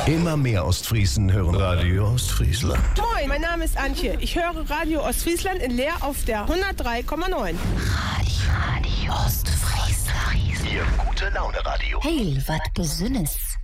Immer mehr Ostfriesen hören Radio Ostfriesland. Moin, mein Name ist Antje. Ich höre Radio Ostfriesland in Leer auf der 103,9. Radio Ostfriesland. Ihr gute Laune Radio. Hey, wat Besünnes.